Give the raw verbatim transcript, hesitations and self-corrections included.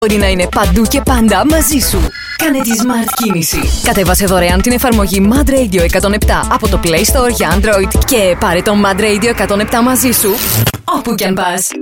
Μπορεί να είναι παντού και πάντα μαζί σου. Κάνε τη Smart κίνηση. Κατέβασε δωρεάν την εφαρμογή Mad Radio εκατόν επτά από το Play Store για Android και πάρε το Mad Radio εκατόν επτά μαζί σου όπου κι αν πας.